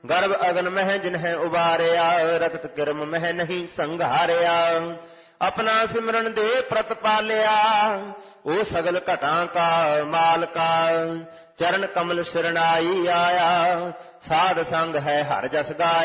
ਗਰਭ ਅਗਨ ਮਹਿ ਜਿਨਹਿ ਉਬਾਰਿਆ, ਰਤਤ ਕਿਰਮ ਮਹਿ ਨਹੀਂ ਸੰਘਾਰਿਆ। ਆਪਣਾ ਸਿਮਰਨ ਦੇ ਪ੍ਰਤਪਾਲਿਆ, ਉਹ ਸਗਲ ਘਟਾਂ ਕਾ ਮਾਲਕਾ। ਚਰਨ ਕਮਲ ਸਿਰਨਾਈ ਆਇਆ, ਸਾਧ ਸੰਗ ਹੈ ਹਰ ਜਸ ਗਾਇਆ।